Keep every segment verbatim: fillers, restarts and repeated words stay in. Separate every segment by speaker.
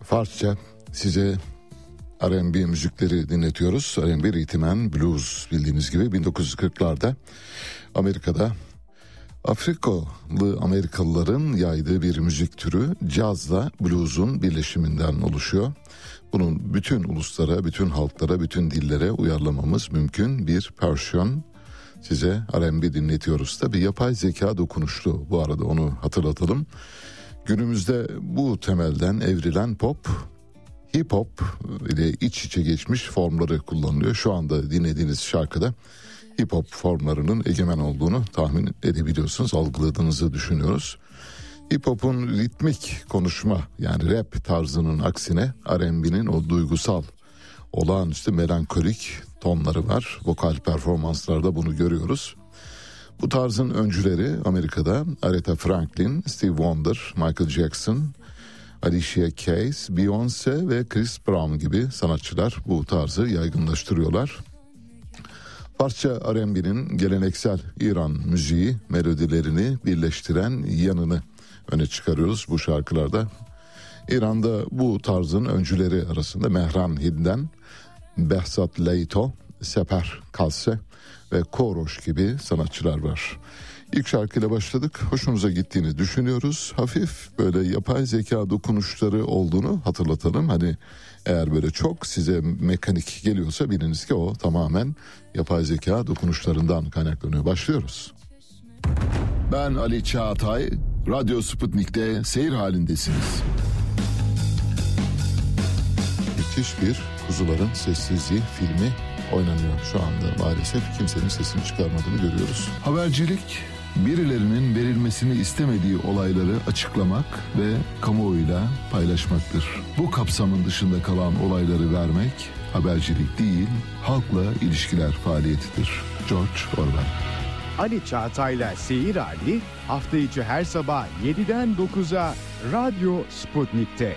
Speaker 1: Farsça size R and B müzikleri dinletiyoruz. R and B ritmen blues, bildiğiniz gibi bin dokuz yüz kırklarda Amerika'da Afrikalı Amerikalıların yaydığı bir müzik türü cazla blues'un birleşiminden oluşuyor. Bunun bütün uluslara, bütün halklara, bütün dillere uyarlamamız mümkün bir versiyon. Size R and B dinletiyoruz. Tabii yapay zeka dokunuşlu, bu arada onu hatırlatalım. Günümüzde bu temelden evrilen pop, hip hop ile iç içe geçmiş formları kullanılıyor. Şu anda dinlediğiniz şarkıda hip hop formlarının egemen olduğunu tahmin edebiliyorsunuz, algıladığınızı düşünüyoruz. Hip hop'un ritmik konuşma, yani rap tarzının aksine R and B'nin o duygusal, olağanüstü melankolik tonları var. Vokal performanslarda bunu görüyoruz. Bu tarzın öncüleri Amerika'da Aretha Franklin, Stevie Wonder, Michael Jackson, Alicia Keys, Beyoncé ve Chris Brown gibi sanatçılar bu tarzı yaygınlaştırıyorlar. Farsça R and B'nin geleneksel İran müziği melodilerini birleştiren yanını öne çıkarıyoruz bu şarkılarda. İran'da bu tarzın öncüleri arasında Mehran Hidden, Behzat Leito, Seper Kalse ve Koroş gibi sanatçılar var. İlk şarkıyla başladık. Hoşunuza gittiğini düşünüyoruz. Hafif böyle yapay zeka dokunuşları olduğunu hatırlatalım. Hani eğer böyle çok size mekanik geliyorsa biliniz ki o tamamen yapay zeka dokunuşlarından kaynaklanıyor. Başlıyoruz. Ben Ali Çağatay. Radyo Sputnik'te seyir halindesiniz. Müthiş bir Kuzuların Sessizliği filmi oynanıyor şu anda. Maalesef kimsenin sesini çıkarmadığını görüyoruz. Habercilik, birilerinin verilmesini istemediği olayları açıklamak ve kamuoyuyla paylaşmaktır. Bu kapsamın dışında kalan olayları vermek habercilik değil, halkla ilişkiler faaliyetidir. George Orwell.
Speaker 2: Ali Çağatay'la Seyir Hali hafta içi her sabah yediden dokuza Radyo Sputnik'te.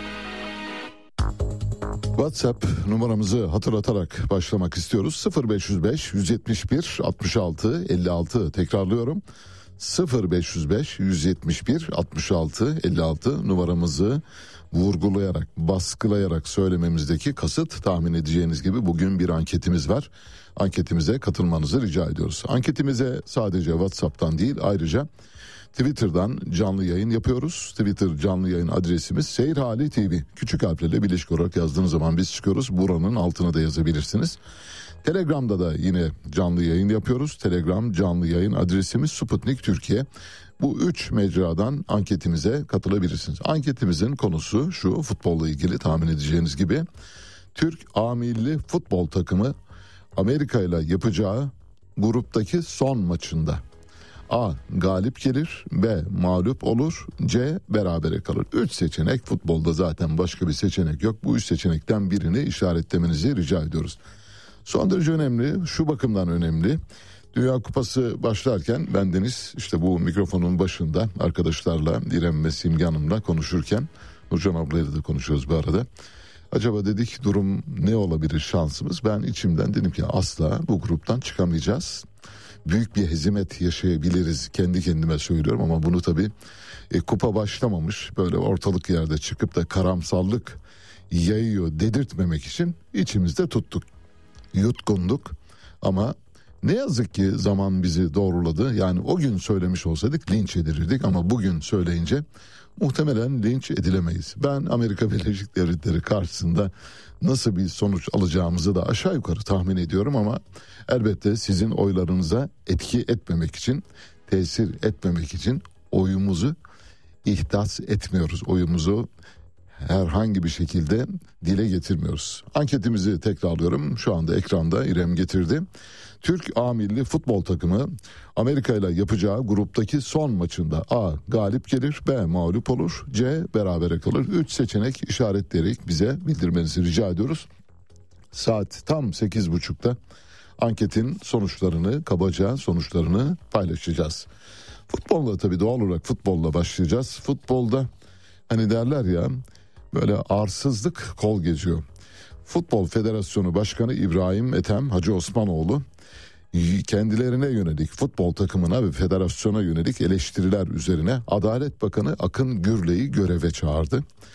Speaker 1: WhatsApp numaramızı hatırlatarak başlamak istiyoruz. sıfır beş yüz beş yüz yetmiş bir altmış altı elli altı, tekrarlıyorum. sıfır beş yüz beş yüz yetmiş bir altmış altı elli altı numaramızı vurgulayarak, baskılayarak söylememizdeki kasıt, tahmin edeceğiniz gibi bugün bir anketimiz var. Anketimize katılmanızı rica ediyoruz. Anketimize sadece WhatsApp'tan değil, ayrıca Twitter'dan canlı yayın yapıyoruz. Twitter canlı yayın adresimiz Seyir Hali T V. Küçük harflerle birleşik olarak yazdığınız zaman biz çıkıyoruz. Buranın altına da yazabilirsiniz. Telegram'da da yine canlı yayın yapıyoruz. Telegram canlı yayın adresimiz Sputnik Türkiye. Bu üç mecradan anketimize katılabilirsiniz. Anketimizin konusu şu: futbolla ilgili, tahmin edeceğiniz gibi. Türk A Milli Futbol Takımı Amerika ile yapacağı gruptaki son maçında A. galip gelir, B. mağlup olur, C. berabere kalır. Üç seçenek, futbolda zaten başka bir seçenek yok. Bu üç seçenekten birini işaretlemenizi rica ediyoruz. Son derece önemli, şu bakımdan önemli. Dünya Kupası başlarken bendeniz işte bu mikrofonun başında arkadaşlarla, İrem ve Simge Hanım'la konuşurken, Nurcan ablayla da konuşuyoruz bu arada. Acaba dedik durum ne olabilir, şansımız? Ben içimden dedim ki asla bu gruptan çıkamayacağız. Büyük bir hezimet yaşayabiliriz, kendi kendime söylüyorum, ama bunu tabii e, kupa başlamamış böyle ortalık yerde çıkıp da karamsarlık yayıyor dedirtmemek için içimizde tuttuk, yutkunduk. Ama ne yazık ki zaman bizi doğruladı. Yani o gün söylemiş olsaydık linç edilirdik, ama bugün söyleyince muhtemelen linç edilemeyiz. Ben Amerika Birleşik Devletleri karşısında nasıl bir sonuç alacağımızı da aşağı yukarı tahmin ediyorum, ama elbette sizin oylarınıza etki etmemek için, tesir etmemek için oyumuzu ihdas etmiyoruz. Oyumuzu herhangi bir şekilde dile getirmiyoruz. Anketimizi tekrarlıyorum. Şu anda ekranda İrem getirdi. Türk A Milli Futbol Takımı Amerika ile yapacağı gruptaki son maçında A. galip gelir, B. mağlup olur, C. berabere kalır. Üç seçenek işaretleyerek bize bildirmenizi rica ediyoruz. Saat tam sekiz buçukta anketin sonuçlarını, kabaca sonuçlarını paylaşacağız. Futbolla, tabii doğal olarak futbolla başlayacağız. Futbolda hani derler ya, böyle arsızlık kol geziyor. Futbol Federasyonu Başkanı İbrahim Ethem Hacı Osmanoğlu kendilerine yönelik, futbol takımına ve federasyona yönelik eleştiriler üzerine Adalet Bakanı Akın Gürley'i göreve çağırdı.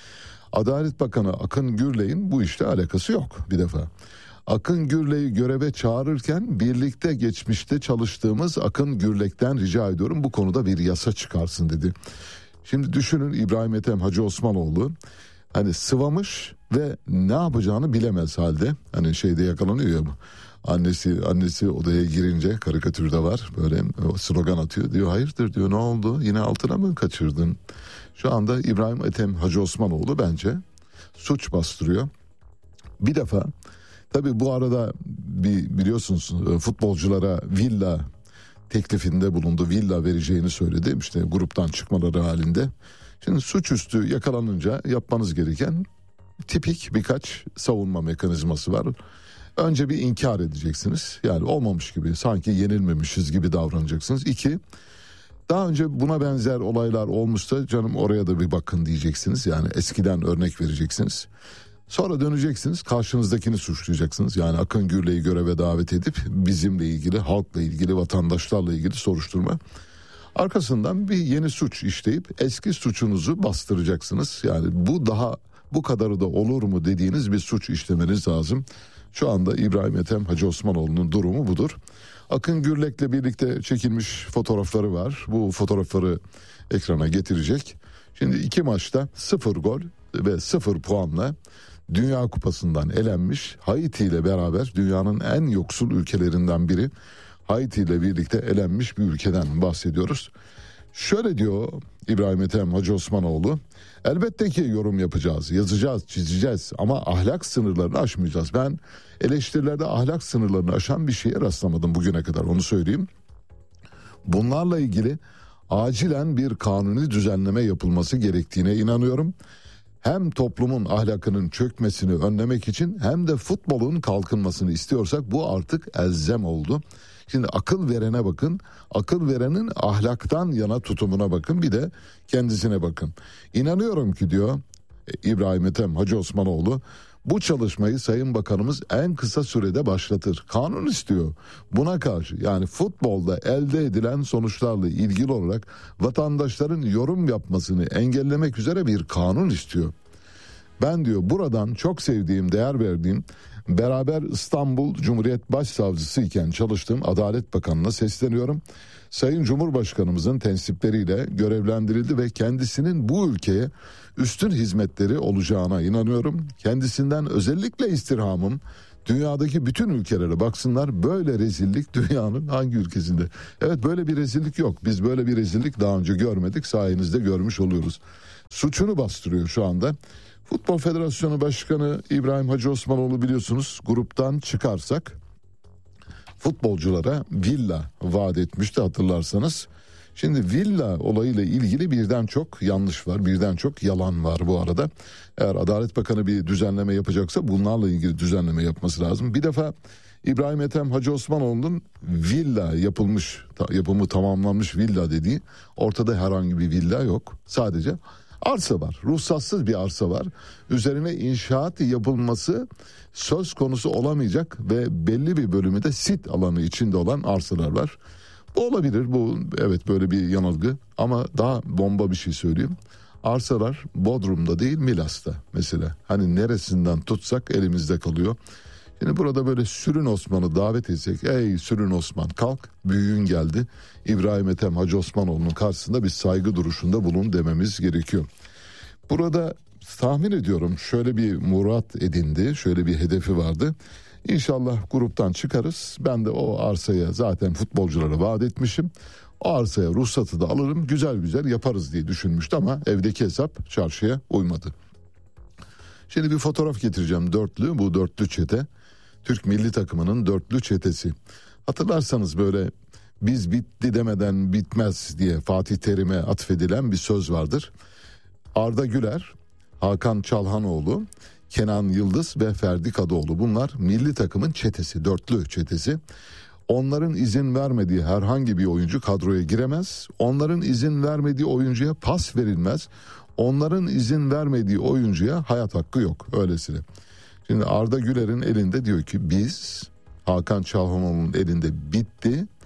Speaker 1: Adalet Bakanı Akın Gürley'in bu işte alakası yok bir defa. Akın Gürley'i göreve çağırırken birlikte geçmişte çalıştığımız Akın Gürlek'ten rica ediyorum bu konuda bir yasa çıkarsın dedi. Şimdi düşünün, İbrahim Ethem Hacı Osmanoğlu hani sıvamış ve ne yapacağını bilemez halde. Hani şeyde yakalanıyor ya, annesi annesi odaya girince, karikatürde var böyle slogan atıyor, diyor hayırdır diyor, ne oldu, yine altına mı kaçırdın? Şu anda İbrahim Ethem Hacı Osmanoğlu bence suç bastırıyor. Bir defa tabii bu arada bir biliyorsunuz futbolculara villa teklifinde bulundu, villa vereceğini söyledi işte gruptan çıkmaları halinde. Şimdi suçüstü yakalanınca yapmanız gereken tipik birkaç savunma mekanizması var. Önce bir inkar edeceksiniz. Yani olmamış gibi, sanki yenilmemişiz gibi davranacaksınız. İki, daha önce buna benzer olaylar olmuşsa canım oraya da bir bakın diyeceksiniz. Yani eskiden örnek vereceksiniz. Sonra döneceksiniz, karşınızdakini suçlayacaksınız. Yani Akın Gürley'i göreve davet edip bizimle ilgili, halkla ilgili, vatandaşlarla ilgili soruşturma. Arkasından bir yeni suç işleyip eski suçunuzu bastıracaksınız. Yani bu daha bu kadarı da olur mu dediğiniz bir suç işlemeniz lazım. Şu anda İbrahim Ethem Hacı Osmanoğlu'nun durumu budur. Akın Gürlek'le birlikte çekilmiş fotoğrafları var. Bu fotoğrafları ekrana getirecek. Şimdi iki maçta sıfır gol ve sıfır puanla Dünya Kupası'ndan elenmiş, Haiti ile beraber dünyanın en yoksul ülkelerinden biri, Haiti ile birlikte elenmiş bir ülkeden bahsediyoruz. Şöyle diyor İbrahim Ethem Hacı Osmanoğlu, elbette ki yorum yapacağız, yazacağız, çizeceğiz ama ahlak sınırlarını aşmayacağız. Ben eleştirilerde ahlak sınırlarını aşan bir şeye rastlamadım bugüne kadar, onu söyleyeyim. Bunlarla ilgili acilen bir kanuni düzenleme yapılması gerektiğine inanıyorum. Hem toplumun ahlakının çökmesini önlemek için hem de futbolun kalkınmasını istiyorsak bu artık elzem oldu. Şimdi akıl verene bakın, akıl verenin ahlaktan yana tutumuna bakın, bir de kendisine bakın. İnanıyorum ki diyor İbrahim Ethem Hacı Osmanoğlu, bu çalışmayı Sayın Bakanımız en kısa sürede başlatır. Kanun istiyor. Buna karşı, yani futbolda elde edilen sonuçlarla ilgili olarak vatandaşların yorum yapmasını engellemek üzere bir kanun istiyor. Ben diyor buradan çok sevdiğim, değer verdiğim, beraber İstanbul Cumhuriyet Başsavcısı iken çalıştığım Adalet Bakanı'na sesleniyorum. Sayın Cumhurbaşkanımızın tensipleriyle görevlendirildi ve kendisinin bu ülkeye üstün hizmetleri olacağına inanıyorum. Kendisinden özellikle istirhamım, dünyadaki bütün ülkelere baksınlar, böyle rezillik dünyanın hangi ülkesinde? Evet, böyle bir rezillik yok. Biz böyle bir rezillik daha önce görmedik, sayenizde görmüş oluyoruz. Suçunu bastırıyor şu anda. Futbol Federasyonu Başkanı İbrahim Hacı Osmanoğlu biliyorsunuz gruptan çıkarsak futbolculara villa vaat etmişti, hatırlarsanız. Şimdi villa olayıyla ilgili birden çok yanlış var, birden çok yalan var bu arada. Eğer Adalet Bakanı bir düzenleme yapacaksa bunlarla ilgili düzenleme yapması lazım. Bir defa İbrahim Ethem Hacı Osmanoğlu'nun villa yapılmış, yapımı tamamlanmış villa dediği, ortada herhangi bir villa yok. Sadece arsa var, ruhsatsız bir arsa var. Üzerine inşaat yapılması söz konusu olamayacak ve belli bir bölümü de sit alanı içinde olan arsalar var. Bu olabilir, bu evet böyle bir yanılgı, ama daha bomba bir şey söyleyeyim. Arsalar Bodrum'da değil Milas'ta mesela. Hani neresinden tutsak elimizde kalıyor. Şimdi burada böyle Sürün Osman'ı davet etsek, ey Sürün Osman kalk, büyüğün geldi. İbrahim Ethem Hacı Osmanoğlu'nun karşısında bir saygı duruşunda bulun dememiz gerekiyor. Burada tahmin ediyorum şöyle bir murat edindi, şöyle bir hedefi vardı. İnşallah gruptan çıkarız. Ben de o arsaya zaten futbolculara vaat etmişim. O arsaya ruhsatı da alırım, güzel güzel yaparız diye düşünmüştü ama evdeki hesap çarşıya uymadı. Şimdi bir fotoğraf getireceğim, dörtlü, bu dörtlü çete. Türk milli takımının dörtlü çetesi. Hatırlarsanız böyle biz bitti demeden bitmez diye Fatih Terim'e atfedilen bir söz vardır. Arda Güler, Hakan Çalhanoğlu, Kenan Yıldız ve Ferdi Kadıoğlu, bunlar milli takımın çetesi, dörtlü çetesi. Onların izin vermediği herhangi bir oyuncu kadroya giremez. Onların izin vermediği oyuncuya pas verilmez. Onların izin vermediği oyuncuya hayat hakkı yok, öylesine. Şimdi Arda Güler'in elinde diyor ki biz, Hakan Çalhanoğlu'nun elinde bitti.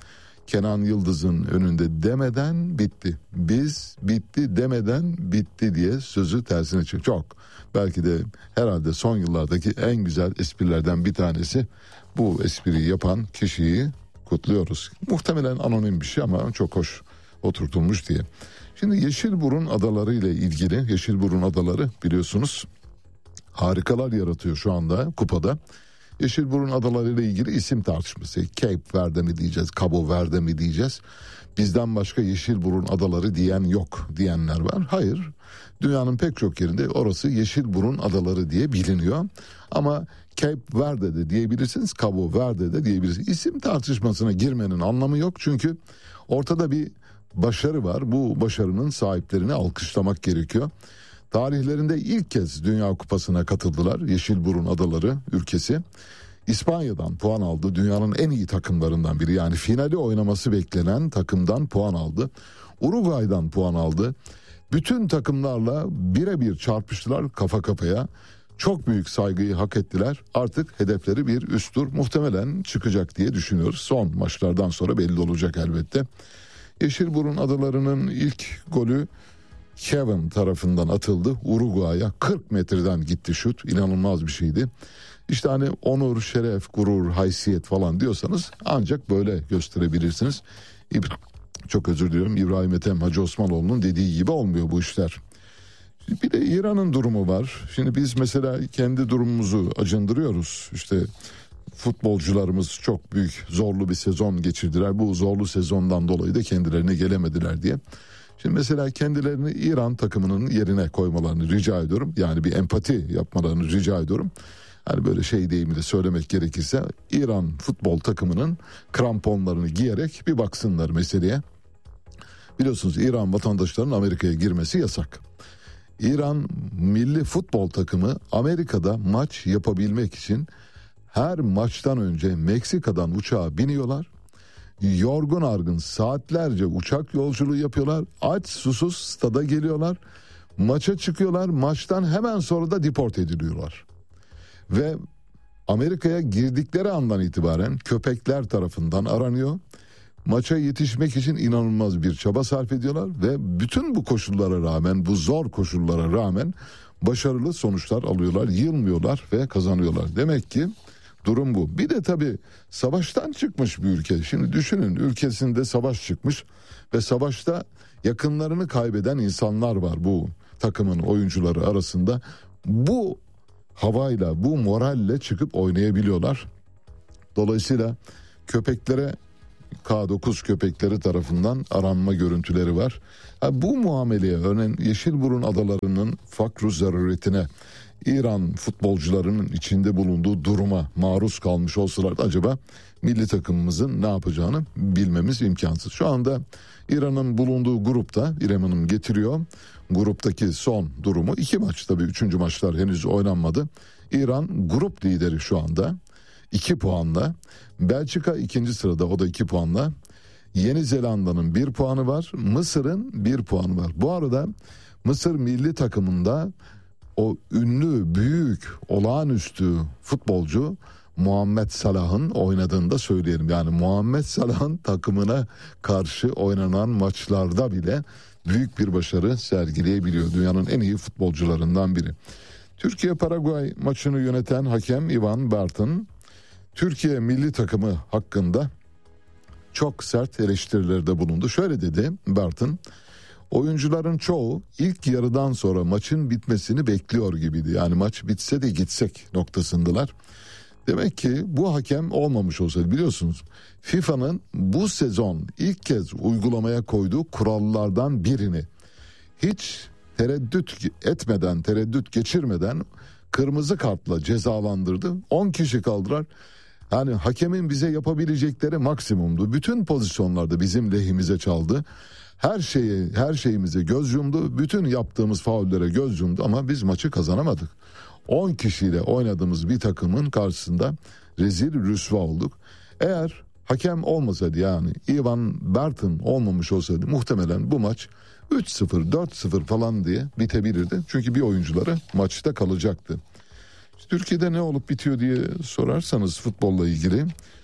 Speaker 1: Kenan Yıldız'ın önünde demeden bitti. Biz bitti demeden bitti diye sözü tersine çıktı. Çok. Belki de herhalde son yıllardaki en güzel esprilerden bir tanesi. Bu espriyi yapan kişiyi kutluyoruz. Muhtemelen anonim bir şey ama çok hoş oturtulmuş diye. Şimdi Yeşilburun Adaları ile ilgili, Yeşilburun Adaları biliyorsunuz harikalar yaratıyor şu anda kupada. Yeşilburun Adaları ile ilgili isim tartışması. Cape Verde mi diyeceğiz, Cabo Verde mi diyeceğiz? Bizden başka Yeşilburun Adaları diyen yok diyenler var. Hayır, dünyanın pek çok yerinde orası Yeşilburun Adaları diye biliniyor. Ama Cape Verde de diyebilirsiniz, Cabo Verde de diyebilirsiniz. İsim tartışmasına girmenin anlamı yok çünkü ortada bir başarı var. Bu başarının sahiplerini alkışlamak gerekiyor. Tarihlerinde ilk kez Dünya Kupası'na katıldılar Yeşilburun Adaları ülkesi. İspanya'dan puan aldı. Dünyanın en iyi takımlarından biri. Yani finali oynaması beklenen takımdan puan aldı. Uruguay'dan puan aldı. Bütün takımlarla birebir çarpıştılar kafa kafaya. Çok büyük saygıyı hak ettiler. Artık hedefleri bir üst tur muhtemelen çıkacak diye düşünüyoruz. Son maçlardan sonra belli olacak elbette. Yeşilburun Adaları'nın ilk golü Kevin tarafından atıldı. Uruguay'a kırk metreden gitti şut. İnanılmaz bir şeydi. İşte hani onur, şeref, gurur, haysiyet falan diyorsanız ancak böyle gösterebilirsiniz. Çok özür diliyorum. İbrahim Ethem Hacı Osmanoğlu'nun dediği gibi olmuyor bu işler. Bir de İran'ın durumu var. Şimdi biz mesela kendi durumumuzu acındırıyoruz. İşte futbolcularımız çok büyük zorlu bir sezon geçirdiler. Bu zorlu sezondan dolayı da kendilerine gelemediler diye. Şimdi mesela kendilerini İran takımının yerine koymalarını rica ediyorum. Yani bir empati yapmalarını rica ediyorum. Hani böyle şey deyimiyle söylemek gerekirse İran futbol takımının kramponlarını giyerek bir baksınlar meseleye. Biliyorsunuz İran vatandaşlarının Amerika'ya girmesi yasak. İran milli futbol takımı Amerika'da maç yapabilmek için her maçtan önce Meksika'dan uçağa biniyorlar. Yorgun argın saatlerce uçak yolculuğu yapıyorlar. Aç susuz stada geliyorlar. Maça çıkıyorlar. Maçtan hemen sonra da deport ediliyorlar. Ve Amerika'ya girdikleri andan itibaren köpekler tarafından aranıyor. Maça yetişmek için inanılmaz bir çaba sarf ediyorlar. Ve bütün bu koşullara rağmen, bu zor koşullara rağmen başarılı sonuçlar alıyorlar. Yılmıyorlar ve kazanıyorlar. Demek ki durum bu. Bir de tabii savaştan çıkmış bir ülke. Şimdi düşünün, ülkesinde savaş çıkmış ve savaşta yakınlarını kaybeden insanlar var bu takımın oyuncuları arasında. Bu havayla, bu moralle çıkıp oynayabiliyorlar. Dolayısıyla köpeklere, K dokuz köpekleri tarafından aranma görüntüleri var. Ha, bu muameleye, örneğin Yeşilburun Adaları'nın fakru zaruretine, İran futbolcularının içinde bulunduğu duruma maruz kalmış olsalardı acaba milli takımımızın ne yapacağını bilmemiz imkansız. Şu anda İran'ın bulunduğu grupta, İrem Hanım getiriyor, gruptaki son durumu. İki maç, tabii üçüncü maçlar henüz oynanmadı. İran grup lideri şu anda iki puanla. Belçika ikinci sırada, o da iki puanla. Yeni Zelanda'nın bir puanı var. Mısır'ın bir puanı var. Bu arada Mısır milli takımında o ünlü, büyük, olağanüstü futbolcu Muhammed Salah'ın oynadığını da söyleyelim. Yani Muhammed Salah'ın takımına karşı oynanan maçlarda bile büyük bir başarı sergileyebiliyor. Dünyanın en iyi futbolcularından biri. Türkiye-Paraguay maçını yöneten hakem Ivan Barton, Türkiye milli takımı hakkında çok sert eleştirilerde bulundu. Şöyle dedi Barton: oyuncuların çoğu ilk yarıdan sonra maçın bitmesini bekliyor gibiydi. Yani maç bitse de gitsek noktasındalar. Demek ki bu hakem olmamış olsaydı, biliyorsunuz FIFA'nın bu sezon ilk kez uygulamaya koyduğu kurallardan birini hiç tereddüt etmeden, tereddüt geçirmeden kırmızı kartla cezalandırdı. on kişi kaldılar. Yani hakemin bize yapabilecekleri maksimumdu. Bütün pozisyonlarda bizim lehimize çaldı. Her şeye, her şeyimize göz yumdu. Bütün yaptığımız faullere göz yumdu ama biz maçı kazanamadık. on kişiyle oynadığımız bir takımın karşısında rezil rüsva olduk. Eğer hakem olmasaydı, yani Ivan Barton olmamış olsaydı muhtemelen bu maç üç sıfır, dört sıfır falan diye bitebilirdi. Çünkü bir oyuncuları maçta kalacaktı. Türkiye'de ne olup bitiyor diye sorarsanız futbolla ilgili,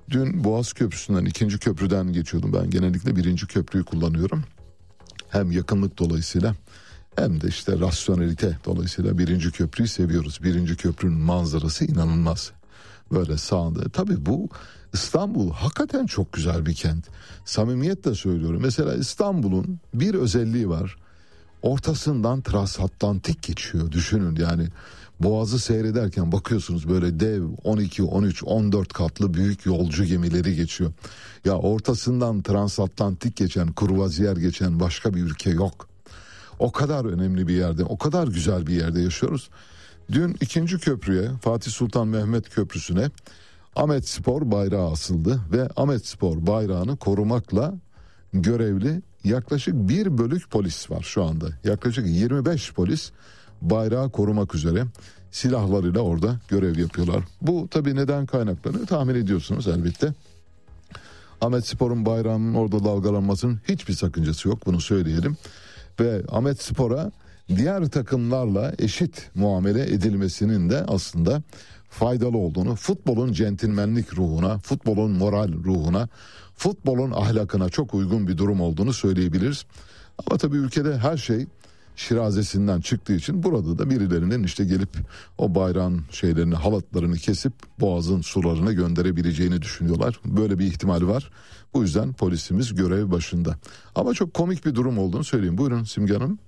Speaker 1: Dün Boğaz Köprüsü'nden ikinci köprüden geçiyordum. Ben genellikle birinci köprüyü kullanıyorum. Hem yakınlık dolayısıyla hem de işte rasyonelite dolayısıyla birinci köprüyü seviyoruz. Birinci köprünün manzarası inanılmaz. Böyle sağında. Tabii bu İstanbul hakikaten çok güzel bir kent. Samimiyetle söylüyorum. Mesela İstanbul'un bir özelliği var. Ortasından transatlantik geçiyor. Düşünün yani Boğaz'ı seyrederken bakıyorsunuz böyle dev on iki, on üç, on dört katlı büyük yolcu gemileri geçiyor. Ya ortasından transatlantik geçen, kruvaziyer geçen başka bir ülke yok. O kadar önemli bir yerde, o kadar güzel bir yerde yaşıyoruz. Dün ikinci köprüye, Fatih Sultan Mehmet Köprüsü'ne Ahmetspor bayrağı asıldı ve Ahmetspor bayrağını korumakla görevli yaklaşık bir bölük polis var şu anda. Yaklaşık yirmi beş polis bayrağı korumak üzere silahlarıyla orada görev yapıyorlar. Bu tabii neden kaynaklanıyor tahmin ediyorsunuz elbette. Ahmetspor'un bayrağının orada dalgalanmasının hiçbir sakıncası yok, bunu söyleyelim. Ve Ahmetspor'a diğer takımlarla eşit muamele edilmesinin de aslında faydalı olduğunu, futbolun centilmenlik ruhuna, futbolun moral ruhuna, futbolun ahlakına çok uygun bir durum olduğunu söyleyebiliriz. Ama tabii ülkede her şey şirazesinden çıktığı için burada da birilerinin işte gelip o bayrağın şeylerini, halatlarını kesip Boğaz'ın sularına gönderebileceğini düşünüyorlar. Böyle bir ihtimali var. Bu yüzden polisimiz görev başında. Ama çok komik bir durum olduğunu söyleyeyim. Buyurun Simge Hanım.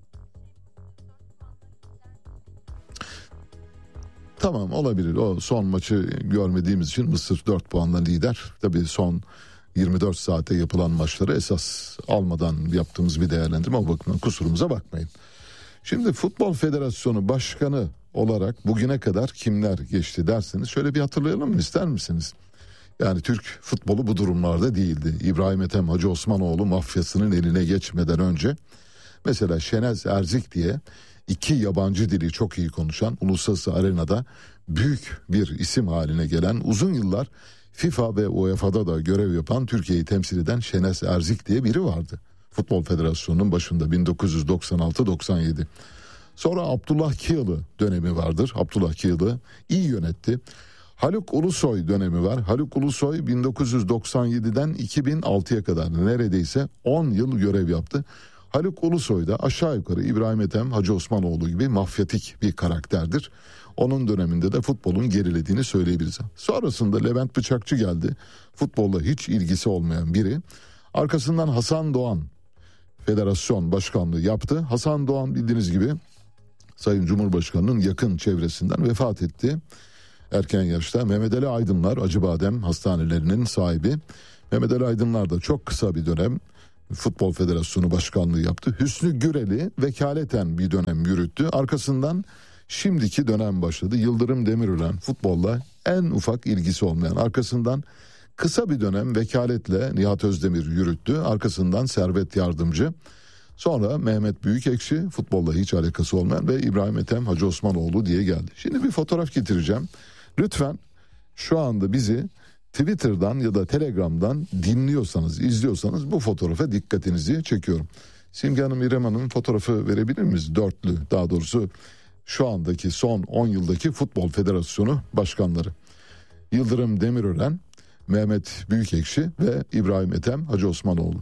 Speaker 1: Tamam, olabilir. O son maçı görmediğimiz için Mısır dört puanla lider. Tabii son yirmi dört saate yapılan maçları esas almadan yaptığımız bir değerlendirme. O bakımdan kusurumuza bakmayın. Şimdi Futbol Federasyonu Başkanı olarak bugüne kadar kimler geçti derseniz şöyle bir hatırlayalım mı, ister misiniz? Yani Türk futbolu bu durumlarda değildi. İbrahim Ethem Hacı Osmanoğlu mafyasının eline geçmeden önce mesela Şenez Erzik diye iki yabancı dili çok iyi konuşan, uluslararası arenada büyük bir isim haline gelen, uzun yıllar FIFA ve U E F A'da da görev yapan, Türkiye'yi temsil eden Şenez Erzik diye biri vardı. Futbol Federasyonu'nun başında bin dokuz yüz doksan altı doksan yedi. Sonra Abdullah Kiyılı dönemi vardır. Abdullah Kiyılı iyi yönetti. Haluk Ulusoy dönemi var. Haluk Ulusoy bin dokuz yüz doksan yediden iki bin altıya kadar neredeyse on yıl görev yaptı. Haluk Ulusoy da aşağı yukarı İbrahim Ethem Hacı Osmanoğlu gibi mafyatik bir karakterdir. Onun döneminde de futbolun gerilediğini söyleyebiliriz. Sonrasında Levent Bıçakçı geldi. Futbolla hiç ilgisi olmayan biri. Arkasından Hasan Doğan federasyon başkanlığı yaptı. Hasan Doğan bildiğiniz gibi Sayın Cumhurbaşkanı'nın yakın çevresinden vefat etti. Erken yaşta. Mehmet Ali Aydınlar, Acıbadem hastanelerinin sahibi. Mehmet Ali Aydınlar da çok kısa bir dönem Futbol Federasyonu başkanlığı yaptı. Hüsnü Gürel'i vekaleten bir dönem yürüttü. Arkasından şimdiki dönem başladı. Yıldırım Demirören, futbolla en ufak ilgisi olmayan. Arkasından kısa bir dönem vekaletle Nihat Özdemir yürüttü. Arkasından Servet Yardımcı. Sonra Mehmet Büyükekşi, futbolla hiç alakası olmayan ve İbrahim Ethem Hacı Osmanoğlu diye geldi. Şimdi bir fotoğraf getireceğim. Lütfen şu anda bizi Twitter'dan ya da Telegram'dan dinliyorsanız, izliyorsanız bu fotoğrafa dikkatinizi çekiyorum. Simge Hanım, İrem Hanım fotoğrafı verebilir miyiz? Dörtlü, daha doğrusu şu andaki son on yıldaki Futbol Federasyonu başkanları. Yıldırım Demirören, Mehmet Büyükekşi ve İbrahim Ethem Hacı Osmanoğlu.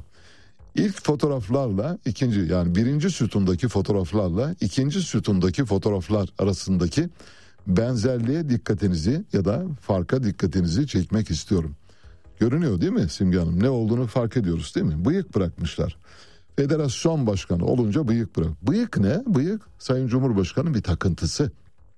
Speaker 1: İlk fotoğraflarla ikinci, yani birinci sütundaki fotoğraflarla ikinci sütundaki fotoğraflar arasındaki benzerliğe dikkatinizi ya da farka dikkatinizi çekmek istiyorum. Görünüyor değil mi Simge Hanım? Ne olduğunu fark ediyoruz değil mi? Bıyık bırakmışlar. Federasyon başkanı olunca bıyık bırak. Bıyık ne? Bıyık Sayın Cumhurbaşkanı'nın bir takıntısı.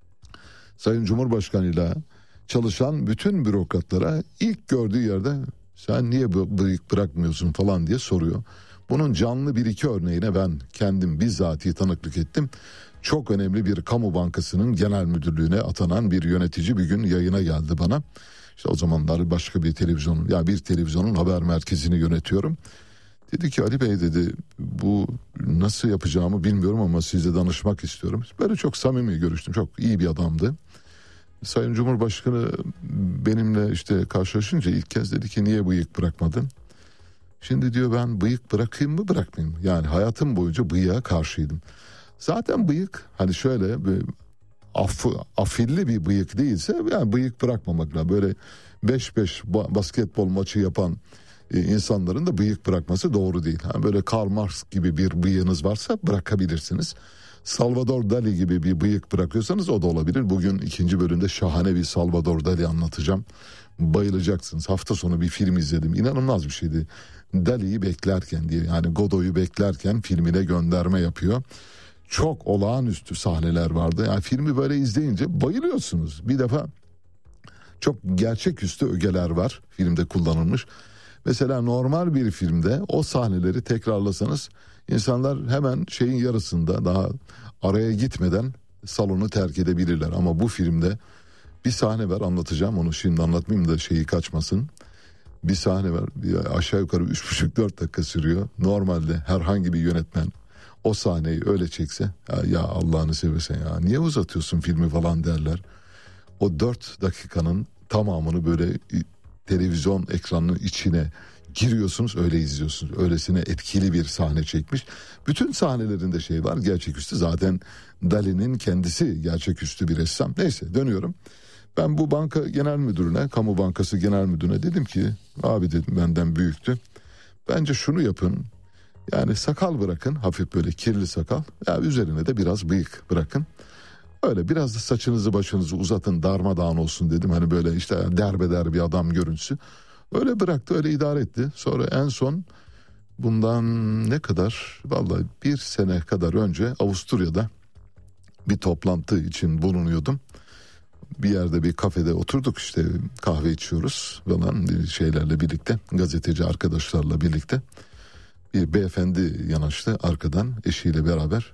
Speaker 1: Sayın Cumhurbaşkanı'yla çalışan bütün bürokratlara ilk gördüğü yerde sen niye bıyık bırakmıyorsun falan diye soruyor. Bunun canlı bir iki örneğine ben kendim bizzati tanıklık ettim. Çok önemli bir kamu bankasının genel müdürlüğüne atanan bir yönetici bir gün yayına geldi bana. İşte o zamanlar başka bir televizyonun, ya bir televizyonun haber merkezini yönetiyorum. Dedi ki Ali Bey dedi, bu nasıl yapacağımı bilmiyorum ama size danışmak istiyorum. Böyle çok samimi görüştüm, çok iyi bir adamdı. Sayın Cumhurbaşkanı benimle işte karşılaşınca ilk kez dedi ki niye bıyık bırakmadın? Şimdi diyor ben bıyık bırakayım mı bırakmayayım mı? Yani hayatım boyunca bıyığa karşıydım. Zaten bıyık hani şöyle bir af, afilli bir bıyık değilse yani bıyık bırakmamakla böyle beş beş basketbol maçı yapan insanların da bıyık bırakması doğru değil. Yani böyle Karl Marx gibi bir bıyığınız varsa bırakabilirsiniz. Salvador Dali gibi bir bıyık bırakıyorsanız o da olabilir. Bugün ikinci bölümde şahane bir Salvador Dali anlatacağım. Bayılacaksınız. Hafta sonu bir film izledim. İnanılmaz bir şeydi. Dali'yi beklerken diye, yani Godot'u beklerken filmine gönderme yapıyor. Çok olağanüstü sahneler vardı. Yani filmi böyle izleyince bayılıyorsunuz. Bir defa çok gerçeküstü ögeler var filmde kullanılmış. Mesela normal bir filmde o sahneleri tekrarlasanız insanlar hemen şeyin yarısında, daha araya gitmeden salonu terk edebilirler. Ama bu filmde bir sahne var, anlatacağım onu, şimdi anlatmayayım da şeyi kaçmasın. Bir sahne var, aşağı yukarı üç buçuk dört dakika sürüyor. Normalde herhangi bir yönetmen o sahneyi öyle çekse ya, ya Allah'ını seversen ya niye uzatıyorsun filmi falan derler. O dört dakikanın tamamını böyle televizyon ekranının içine giriyorsunuz, öyle izliyorsunuz. Öylesine etkili bir sahne çekmiş. Bütün sahnelerinde şey var, gerçeküstü. Zaten Dali'nin kendisi gerçeküstü bir ressam. Neyse, dönüyorum. Ben bu banka genel müdürüne, kamu bankası genel müdürüne dedim ki, abi dedim, benden büyüktü. Bence şunu yapın. Yani sakal bırakın, hafif böyle kirli sakal. Ya üzerine de biraz bıyık bırakın. Öyle biraz da saçınızı başınızı uzatın, darmadağın olsun dedim. Hani böyle işte derbeder bir adam görüntüsü. Öyle bıraktı, öyle idare etti. Sonra en son bundan ne kadar, vallahi bir sene kadar önce Avusturya'da bir toplantı için bulunuyordum. Bir yerde bir kafede oturduk, işte kahve içiyoruz falan şeylerle birlikte, gazeteci arkadaşlarla birlikte. Bir beyefendi yanaştı arkadan eşiyle beraber.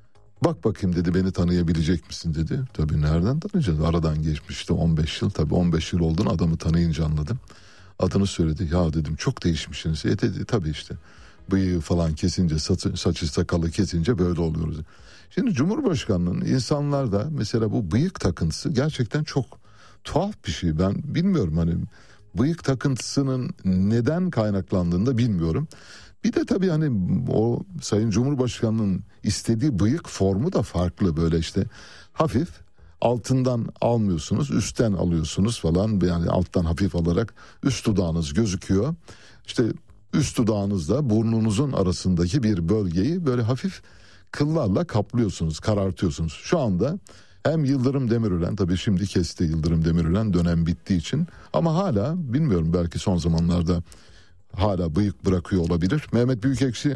Speaker 1: Bak bakayım dedi, beni tanıyabilecek misin dedi. Tabii nereden tanıyacağız, aradan geçmişti on beş yıl, tabii on beş yıl olduğunu adamı tanıyınca anladım. Adını söyledi. Ya dedim, çok değişmişsiniz. E dedi, tabii işte bıyığı falan kesince, saçı, saçı sakalı kesince böyle oluyoruz. Şimdi Cumhurbaşkanı'nın insanlarda mesela bu bıyık takıntısı gerçekten çok tuhaf bir şey. Ben bilmiyorum, hani bıyık takıntısının neden kaynaklandığını da bilmiyorum. Bir de tabii hani o Sayın Cumhurbaşkanı'nın istediği bıyık formu da farklı, böyle işte hafif. Altından almıyorsunuz, üstten alıyorsunuz falan, yani alttan hafif alarak üst dudağınız gözüküyor. İşte üst dudağınızla burnunuzun arasındaki bir bölgeyi böyle hafif kıllarla kaplıyorsunuz, karartıyorsunuz. Şu anda hem Yıldırım Demirören, tabii şimdi kesti Yıldırım Demirören, dönem bittiği için, ama hala bilmiyorum, belki son zamanlarda hala bıyık bırakıyor olabilir. Mehmet Büyükekşi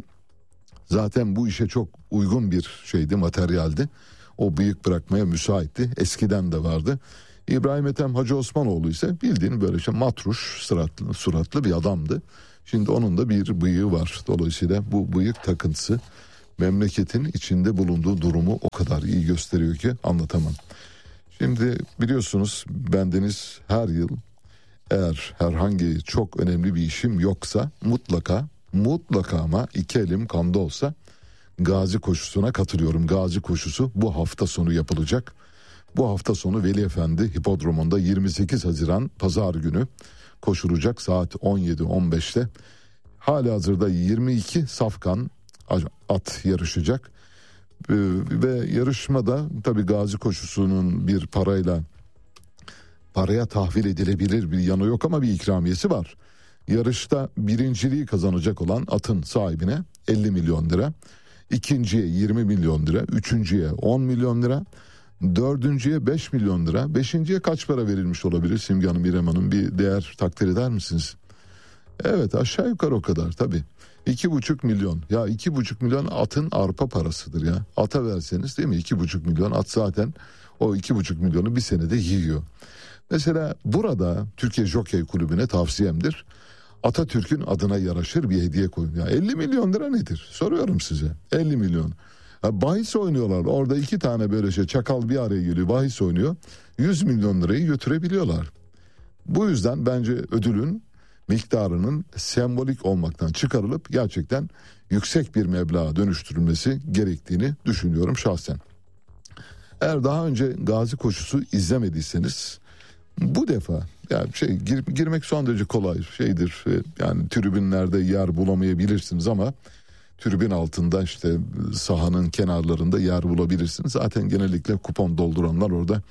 Speaker 1: zaten bu işe çok uygun bir şeydi, materyaldi. O bıyık bırakmaya müsaitti. Eskiden de vardı. İbrahim Ethem Hacı Osmanoğlu ise bildiğin böyle işte matruş suratlı, suratlı bir adamdı. Şimdi onun da bir bıyığı var. Dolayısıyla bu bıyık takıntısı memleketin içinde bulunduğu durumu o kadar iyi gösteriyor ki anlatamam. Şimdi biliyorsunuz, bendeniz her yıl, eğer herhangi çok önemli bir işim yoksa mutlaka mutlaka ama iki elim kanda olsa Gazi koşusuna katılıyorum. Gazi koşusu bu hafta sonu yapılacak. Bu hafta sonu Veli Efendi Hipodromu'nda yirmi sekiz Haziran Pazar günü koşulacak saat on yedi on beşte. Halihazırda yirmi iki safkan at yarışacak. Ee, ve yarışmada tabii Gazi koşusunun bir parayla paraya tahvil edilebilir bir yanı yok ama bir ikramiyesi var. Yarışta birinciliği kazanacak olan atın sahibine elli milyon lira, ikinciye yirmi milyon lira, üçüncüye on milyon lira, dördüncüye beş milyon lira, beşinciye kaç para verilmiş olabilir Simge Hanım, İrem Hanım, bir değer takdir eder misiniz? Evet, aşağı yukarı o kadar tabii. İki buçuk milyon. Ya iki buçuk milyon atın arpa parasıdır ya. Ata verseniz değil mi? İki buçuk milyon at zaten o iki buçuk milyonu bir senede yiyor. Mesela burada Türkiye Jokey Kulübü'ne tavsiyemdir. Atatürk'ün adına yaraşır bir hediye koyun. Ya elli milyon lira nedir? Soruyorum size. elli milyon. Ya bahis oynuyorlar. Orada iki tane böyle şey çakal bir araya geliyor. Bahis oynuyor. yüz milyon lirayı götürebiliyorlar. Bu yüzden bence ödülün miktarının sembolik olmaktan çıkarılıp gerçekten yüksek bir meblağa dönüştürülmesi gerektiğini düşünüyorum şahsen. Eğer daha önce Gazi koşusu izlemediyseniz bu defa yani şey gir, girmek son derece kolay şeydir. Yani tribünlerde yer bulamayabilirsiniz ama tribün altında işte sahanın kenarlarında yer bulabilirsiniz. Zaten genellikle kupon dolduranlar orada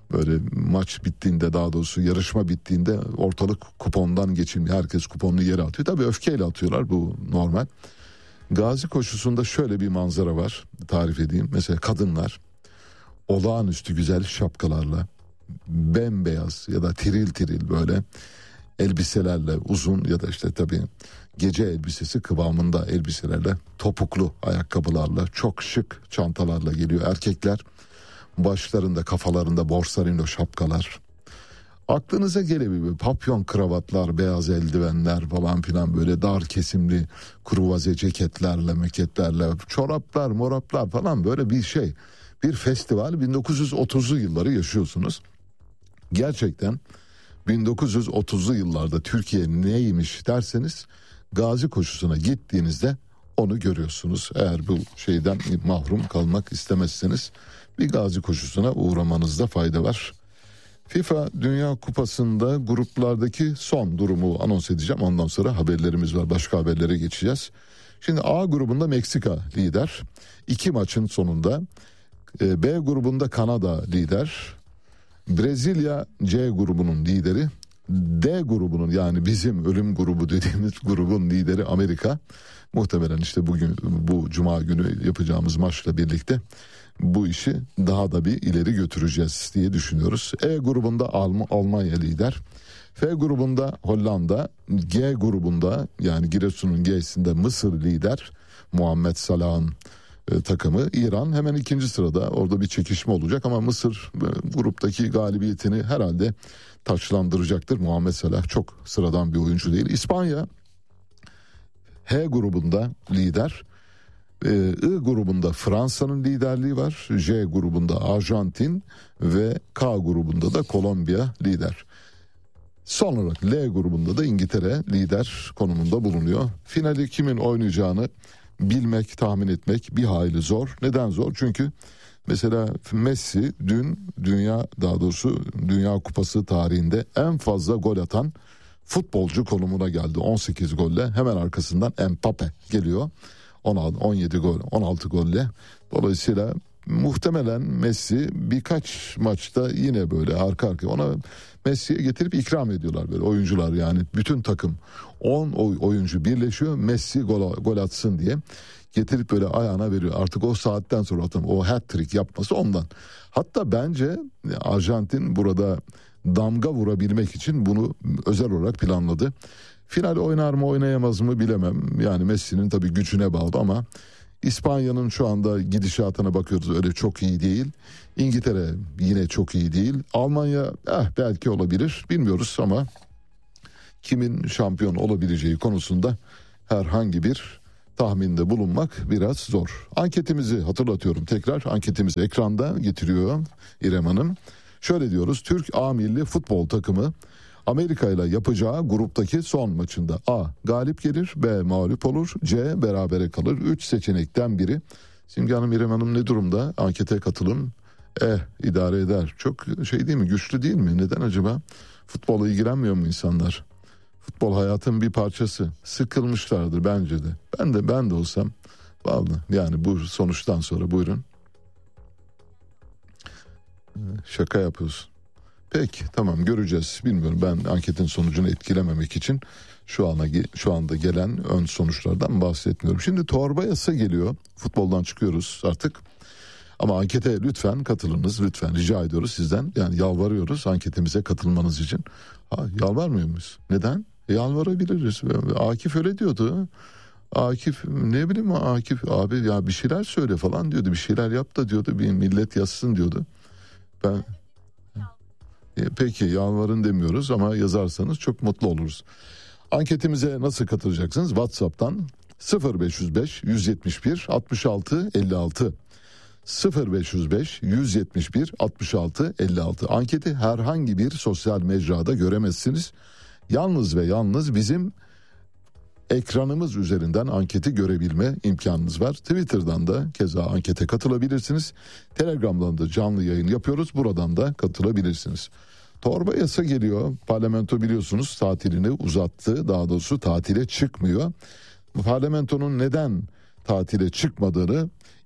Speaker 1: Böyle maç bittiğinde, daha doğrusu yarışma bittiğinde ortalık kupondan geçilmiyor. Herkes kuponunu yere atıyor. Tabii öfkeyle atıyorlar, bu normal. Gazi koşusunda şöyle bir manzara var, tarif edeyim. Mesela kadınlar olağanüstü güzel şapkalarla, bembeyaz ya da tiril tiril böyle elbiselerle, uzun ya da işte tabii gece elbisesi kıvamında elbiselerle, topuklu ayakkabılarla, çok şık çantalarla geliyor erkekler. Başlarında, kafalarında borsalino şapkalar. Aklınıza gelebilir, papyon kravatlar, beyaz eldivenler falan filan, böyle dar kesimli kruvaze ceketlerle, meketlerle, çoraplar, moraplar falan, böyle bir şey. Bir festival. bin dokuz yüz otuzlu yılları yaşıyorsunuz. Gerçekten bin dokuz yüz otuzlu yıllarda Türkiye neymiş derseniz, Gazi koşusuna gittiğinizde onu görüyorsunuz. Eğer bu şeyden mahrum kalmak istemezseniz bir Gazi koşusuna uğramanızda fayda var. FIFA Dünya Kupası'nda gruplardaki son durumu anons edeceğim. Ondan sonra haberlerimiz var. Başka haberlere geçeceğiz. Şimdi A grubunda Meksika lider. İki maçın sonunda. B grubunda Kanada lider. Brezilya C grubunun lideri. D grubunun, yani bizim ölüm grubu dediğimiz grubun lideri Amerika. Muhtemelen işte bugün, bu cuma günü yapacağımız maçla birlikte bu işi daha da bir ileri götüreceğiz diye düşünüyoruz. E grubunda Alm- Almanya lider. F grubunda Hollanda. G grubunda, yani Giresun'un G'sinde Mısır lider. Muhammed Salah'ın e, takımı. İran hemen ikinci sırada. Orada bir çekişme olacak ama Mısır e, gruptaki galibiyetini herhalde taçlandıracaktır. Muhammed Salah çok sıradan bir oyuncu değil. İspanya H grubunda lider. I grubunda Fransa'nın liderliği var. J grubunda Arjantin ve K grubunda da Kolombiya lider. Son olarak L grubunda da İngiltere lider konumunda bulunuyor. Finali kimin oynayacağını bilmek, tahmin etmek bir hayli zor. Neden zor? Çünkü mesela Messi dün dünya, daha doğrusu Dünya Kupası tarihinde en fazla gol atan futbolcu konumuna geldi. on sekiz golle. Hemen arkasından Mbappe geliyor. on yedi gol, on altı golle. Dolayısıyla muhtemelen Messi birkaç maçta yine böyle arka arkaya, ona Messi'ye getirip ikram ediyorlar böyle oyuncular, yani bütün takım on oyuncu birleşiyor, Messi gol, gol atsın diye getirip böyle ayağına veriyor. Artık o saatten sonra atam o hat-trick yapması ondan. Hatta bence Arjantin burada damga vurabilmek için bunu özel olarak planladı. Final oynar mı oynayamaz mı bilemem. Yani Messi'nin tabii gücüne bağlı ama İspanya'nın şu anda gidişatına bakıyoruz, öyle çok iyi değil. İngiltere yine çok iyi değil. Almanya eh, belki olabilir, bilmiyoruz ama kimin şampiyon olabileceği konusunda herhangi bir tahminde bulunmak biraz zor. Anketimizi hatırlatıyorum tekrar. Anketimizi ekranda getiriyor İrem Hanım. Şöyle diyoruz: Türk A milli futbol takımı Amerika ile yapacağı gruptaki son maçında A galip gelir, B mağlup olur, C berabere kalır. Üç seçenekten biri. Simge Hanım, İrem Hanım ne durumda? Ankete katılın. Eh idare eder. Çok şey değil mi? Güçlü değil mi? Neden acaba? Futbola ilgilenmiyor mu insanlar? Futbol hayatın bir parçası. Sıkılmışlardır bence de. Ben de ben de olsam vallahi, yani bu sonuçtan sonra buyurun. Şaka yapıyorsun. Peki tamam, göreceğiz. Bilmiyorum, ben anketin sonucunu etkilememek için şu ana şu anda gelen ön sonuçlardan bahsetmiyorum. Şimdi torba yasa geliyor. Futboldan çıkıyoruz artık. Ama ankete lütfen katılınız, lütfen rica ediyoruz sizden. Yani yalvarıyoruz anketimize katılmanız için. Ha, yalvarmıyor muyuz? Neden? E, yalvarabiliriz. Akif öyle diyordu. Akif ne bileyim Akif abi ya bir şeyler söyle falan diyordu. Bir şeyler yap da diyordu. Bir millet yazsın diyordu. Ben e, peki yalvarın demiyoruz ama yazarsanız çok mutlu oluruz. Anketimize nasıl katılacaksınız? WhatsApp'tan sıfır beş yüz beş yüz yetmiş bir altmış altı elli altı sıfır beş yüz beş yüz yetmiş bir altmış altı elli altı. Anketi herhangi bir sosyal mecrada göremezsiniz. Yalnız ve yalnız bizim ekranımız üzerinden anketi görebilme imkanınız var. Twitter'dan da keza ankete katılabilirsiniz. Telegram'dan da canlı yayın yapıyoruz. Buradan da katılabilirsiniz. Torba yasa geliyor. Parlamento biliyorsunuz tatilini uzattı. Daha doğrusu tatile çıkmıyor. Parlamentonun neden tatile çıkmadığını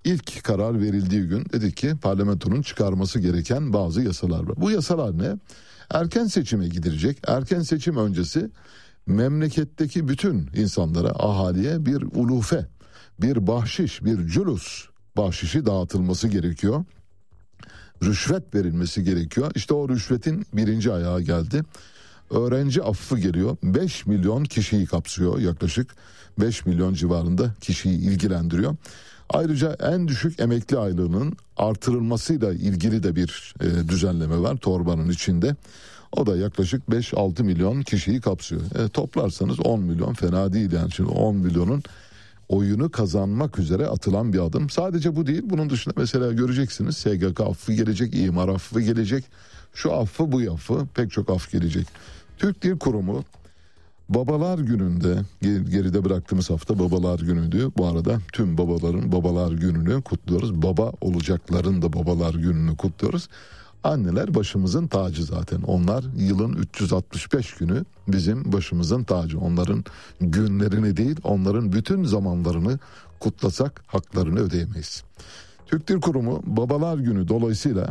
Speaker 1: ilk karar verildiği gün dedi ki parlamentonun çıkarması gereken bazı yasalar var. Bu yasalar ne? Erken seçime gidilecek. Erken seçim öncesi memleketteki bütün insanlara, ahaliye bir ulufe, bir bahşiş, bir cülus bahşişi dağıtılması gerekiyor. Rüşvet verilmesi gerekiyor. İşte o rüşvetin birinci ayağı geldi. Öğrenci affı geliyor. beş milyon kişiyi kapsıyor yaklaşık. beş milyon civarında kişiyi ilgilendiriyor. Ayrıca en düşük emekli aylığının artırılmasıyla ilgili de bir e, düzenleme var torbanın içinde. O da yaklaşık beş altı milyon kişiyi kapsıyor. E, toplarsanız on milyon fena değil yani. Şimdi on milyonun oyunu kazanmak üzere atılan bir adım. Sadece bu değil. Bunun dışında mesela göreceksiniz S G K affı gelecek, imar affı gelecek. Şu affı bu affı pek çok af gelecek. Türk Dil Kurumu Babalar Günü'nde, geride bıraktığımız hafta Babalar Günü'ydü. Bu arada tüm babaların Babalar Günü'nü kutluyoruz. Baba olacakların da Babalar Günü'nü kutluyoruz. Anneler başımızın tacı zaten. Onlar yılın üç yüz altmış beş günü bizim başımızın tacı. Onların günlerini değil, onların bütün zamanlarını kutlasak haklarını ödeyemeyiz. Türk Dil Kurumu Babalar Günü dolayısıyla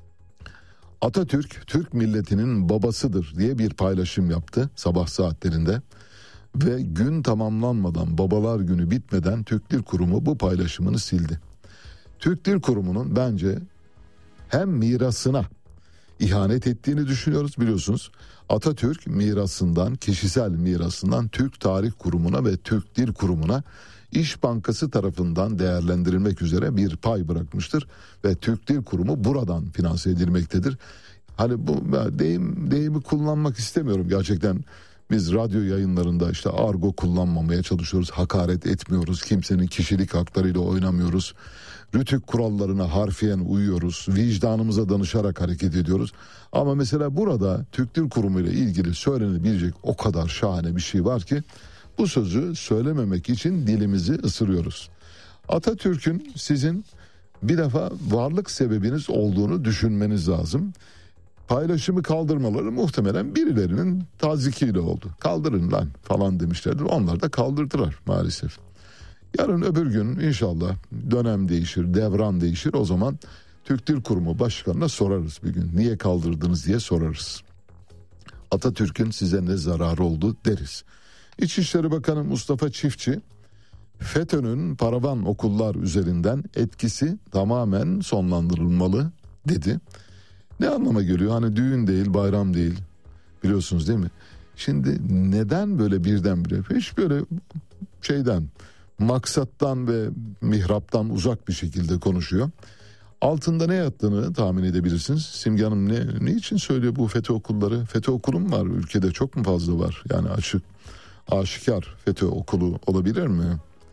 Speaker 1: Atatürk Türk milletinin babasıdır diye bir paylaşım yaptı sabah saatlerinde. Ve gün tamamlanmadan, Babalar Günü bitmeden Türk Dil Kurumu bu paylaşımını sildi. Türk Dil Kurumu'nun bence hem mirasına ihanet ettiğini düşünüyoruz, biliyorsunuz. Atatürk mirasından, kişisel mirasından Türk Tarih Kurumu'na ve Türk Dil Kurumu'na İş Bankası tarafından değerlendirilmek üzere bir pay bırakmıştır ve Türk Dil Kurumu buradan finanse edilmektedir. Hani bu deyim deyimi kullanmak istemiyorum gerçekten. Biz radyo yayınlarında işte argo kullanmamaya çalışıyoruz, hakaret etmiyoruz, kimsenin kişilik haklarıyla oynamıyoruz. Rütük kurallarına harfiyen uyuyoruz, vicdanımıza danışarak hareket ediyoruz. Ama mesela burada Türk Dil Kurumu ile ilgili söylenebilecek o kadar şahane bir şey var ki bu sözü söylememek için dilimizi ısırıyoruz. Atatürk'ün sizin bir defa varlık sebebiniz olduğunu düşünmeniz lazım. Paylaşımı kaldırmaları muhtemelen birilerinin tazikiyle oldu. Kaldırın lan falan demişlerdir. Onlar da kaldırdılar maalesef. Yarın öbür gün inşallah dönem değişir, devran değişir. O zaman Türk Dil Kurumu Başkanı'na sorarız bir gün. Niye kaldırdınız diye sorarız. Atatürk'ün size ne zararı oldu deriz. İçişleri Bakanı Mustafa Çiftçi, FETÖ'nün paravan okullar üzerinden etkisi tamamen sonlandırılmalı dedi. Ne anlama geliyor? Hani düğün değil, bayram değil, biliyorsunuz değil mi? Şimdi neden böyle birdenbire, hiç böyle şeyden, maksattan ve mihraptan uzak bir şekilde konuşuyor. Altında ne yattığını tahmin edebilirsiniz. Simge Hanım ne, ne için söylüyor bu FETÖ okulları? FETÖ okulu mu var? Ülkede çok mu fazla var? Yani açık, aşikar FETÖ okulu olabilir mi?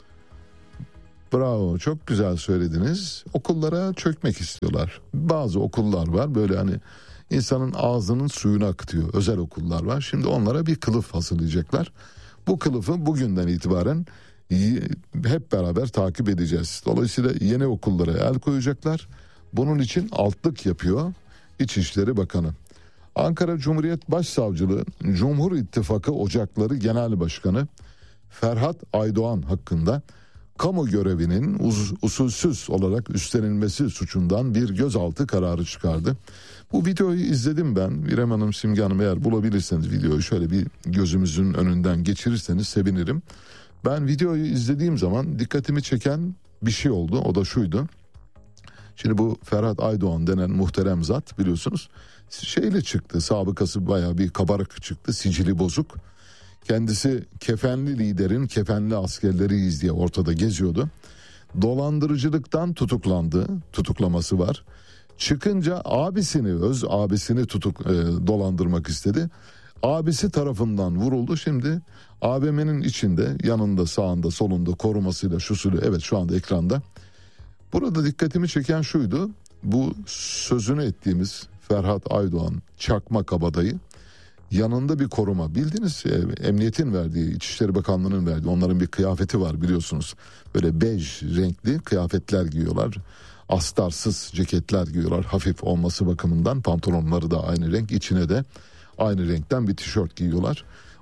Speaker 1: Bravo, çok güzel söylediniz. Okullara çökmek istiyorlar. Bazı okullar var böyle hani insanın ağzının suyunu akıtıyor. Özel okullar var. Şimdi onlara bir kılıf hazırlayacaklar. Bu kılıfı bugünden itibaren hep beraber takip edeceğiz. Dolayısıyla yeni okullara el koyacaklar. Bunun için altlık yapıyor İçişleri Bakanı. Ankara Cumhuriyet Başsavcılığı Cumhur İttifakı Ocakları Genel Başkanı Ferhat Aydoğan hakkında kamu görevinin uz- usulsüz olarak üstlenilmesi suçundan bir gözaltı kararı çıkardı. Bu videoyu izledim ben. İrem Hanım, Simge Hanım, eğer bulabilirseniz videoyu şöyle bir gözümüzün önünden geçirirseniz sevinirim. Ben videoyu izlediğim zaman dikkatimi çeken bir şey oldu. O da şuydu. Şimdi bu Ferhat Aydoğan denen muhterem zat biliyorsunuz şeyle çıktı. Sabıkası bayağı bir kabarık çıktı. Sicili bozuk. Kendisi kefenli liderin kefenli askerleriyiz diye ortada geziyordu. Dolandırıcılıktan tutuklandı. Tutuklaması var. Çıkınca abisini, öz abisini tutuk e, dolandırmak istedi. Abisi tarafından vuruldu. Şimdi A V M'nin içinde, yanında, sağında, solunda korumasıyla şusuyla, evet şu anda ekranda. Burada dikkatimi çeken şuydu. Bu sözünü ettiğimiz Ferhat Aydoğan çakma kabadayı, yanında bir koruma, bildiğiniz e, emniyetin verdiği, İçişleri Bakanlığı'nın verdiği, onların bir kıyafeti var biliyorsunuz. Böyle bej renkli kıyafetler giyiyorlar. Astarsız ceketler giyiyorlar. Hafif olması bakımından pantolonları da aynı renk, içine de aynı renkten bir tişört giyiyorlar.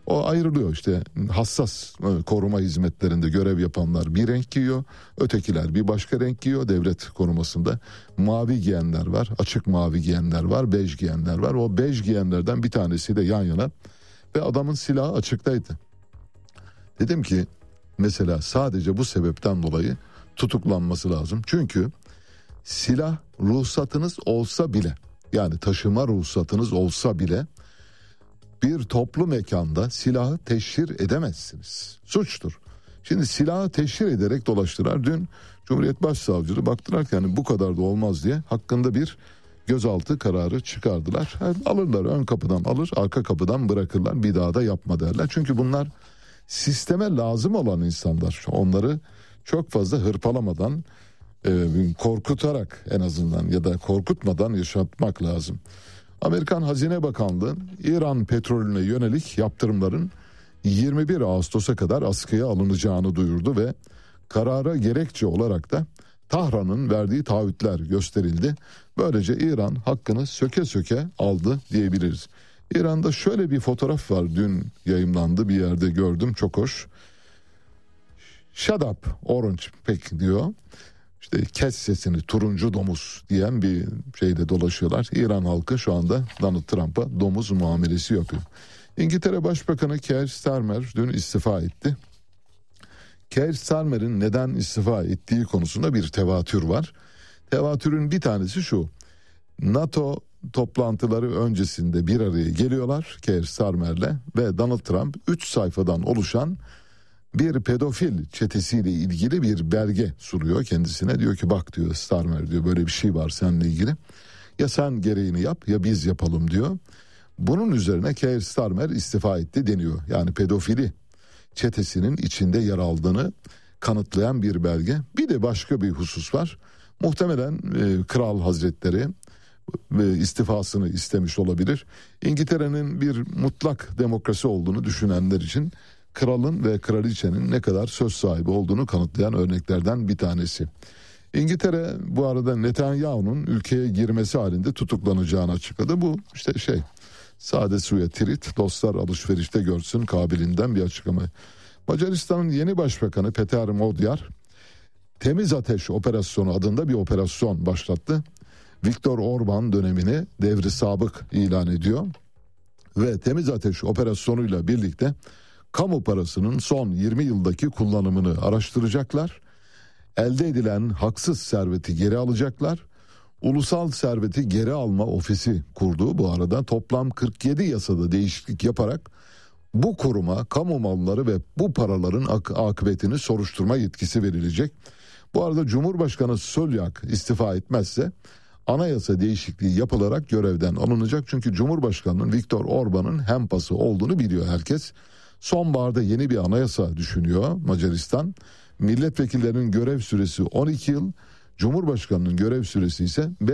Speaker 1: O ayrılıyor işte, hassas koruma hizmetlerinde görev yapanlar bir renk giyiyor, ötekiler bir başka renk giyiyor. Devlet korumasında mavi giyenler var, açık mavi giyenler var, bej giyenler var. O bej giyenlerden bir tanesiyle yan yana ve adamın silahı açıktaydı. Dedim ki mesela sadece bu sebepten dolayı tutuklanması lazım. Çünkü silah ruhsatınız olsa bile, yani taşıma ruhsatınız olsa bile bir toplu mekanda silahı teşhir edemezsiniz. Suçtur. Şimdi silahı teşhir ederek dolaştılar. Dün Cumhuriyet Başsavcılığı baktılar ki yani bu kadar da olmaz diye hakkında bir gözaltı kararı çıkardılar. Yani alırlar, ön kapıdan alır, arka kapıdan bırakırlar, bir daha da yapma derler. Çünkü bunlar sisteme lazım olan insanlar. Onları çok fazla hırpalamadan, e, korkutarak en azından ya da korkutmadan yaşatmak lazım. Amerikan Hazine Bakanlığı İran petrolüne yönelik yaptırımların yirmi bir Ağustos'a kadar askıya alınacağını duyurdu ve karara gerekçe olarak da Tahran'ın verdiği taahhütler gösterildi. Böylece İran hakkını söke söke aldı diyebiliriz. İran'da şöyle bir fotoğraf var, dün yayımlandı, bir yerde gördüm, çok hoş. Shut up orange pig diyor. İşte kes sesini turuncu domuz diyen bir şeyde dolaşıyorlar. İran halkı şu anda Donald Trump'a domuz muamelesi yapıyor. İngiltere Başbakanı Keir Starmer dün istifa etti. Keir Starmer'in neden istifa ettiği konusunda bir tevatür var. Tevatürün bir tanesi şu: NATO toplantıları öncesinde bir araya geliyorlar Keir Starmer'le ve Donald Trump üç sayfadan oluşan bir pedofil çetesiyle ilgili bir belge sunuyor kendisine. Diyor ki bak diyor Starmer, diyor böyle bir şey var seninle ilgili. Ya sen gereğini yap ya biz yapalım diyor. Bunun üzerine Keir Starmer istifa etti deniyor. Yani pedofili çetesinin içinde yer aldığını kanıtlayan bir belge. Bir de başka bir husus var. Muhtemelen e, Kral Hazretleri e, istifasını istemiş olabilir. İngiltere'nin bir mutlak demokrasi olduğunu düşünenler için kralın ve kraliçenin ne kadar söz sahibi olduğunu kanıtlayan örneklerden bir tanesi. İngiltere bu arada Netanyahu'nun ülkeye girmesi halinde tutuklanacağını açıkladı. Bu işte şey, sade suya tirit, dostlar alışverişte görsün kabilinden bir açıklama. Macaristan'ın yeni başbakanı Peter Magyar Temiz Ateş Operasyonu adında bir operasyon başlattı. Viktor Orban dönemini devri sabık ilan ediyor ve Temiz Ateş operasyonuyla birlikte kamu parasının son yirmi yıldaki kullanımını araştıracaklar. Elde edilen haksız serveti geri alacaklar. Ulusal serveti geri alma ofisi kurdu bu arada. Toplam kırk yedi yasada değişiklik yaparak bu kuruma kamu malları ve bu paraların ak- akıbetini soruşturma yetkisi verilecek. Bu arada Cumhurbaşkanı Solyak istifa etmezse anayasa değişikliği yapılarak görevden alınacak. Çünkü Cumhurbaşkanı'nın Viktor Orban'ın hempası olduğunu biliyor herkes. Sonbaharda yeni bir anayasa düşünüyor Macaristan. Milletvekillerinin görev süresi on iki yıl, Cumhurbaşkanının görev süresi ise